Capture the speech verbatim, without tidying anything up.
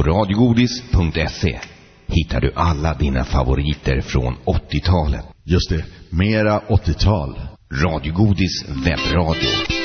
På radiogodis punkt se hittar du alla dina favoriter från åttiotalet. Just det, mera åttiotal. Radiogodis webbradio.